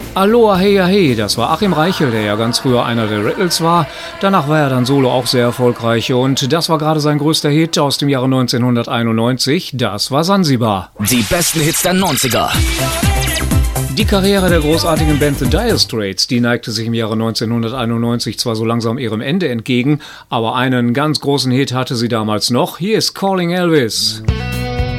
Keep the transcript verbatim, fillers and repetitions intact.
Aloha Heya Hey, das war Achim Reichel, der ja ganz früher einer der Riddles war. Danach war er dann solo auch sehr erfolgreich und das war gerade sein größter Hit aus dem Jahre neunzehnhunderteinundneunzig. Das war Sansibar. Die besten Hits der neunziger. Die Karriere der großartigen Band The Dire Straits, die neigte sich im Jahre neunzehnhunderteinundneunzig zwar so langsam ihrem Ende entgegen, aber einen ganz großen Hit hatte sie damals noch. Hier ist Calling Elvis.